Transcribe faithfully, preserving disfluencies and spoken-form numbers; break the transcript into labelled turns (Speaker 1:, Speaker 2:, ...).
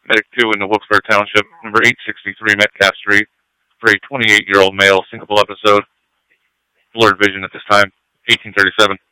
Speaker 1: Medic two in the Wilkes-Barre Township, number eight sixty-three Metcalf Street, for a twenty-eight-year-old male syncopal episode. Blurred vision at this time, eighteen thirty-seven.